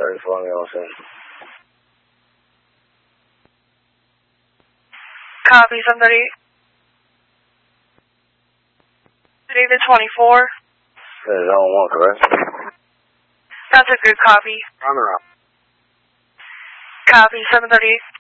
34 Nelson. Copy, 738. David 24. This is zone 1, correct? That's a good copy. Runner up. Copy, 738.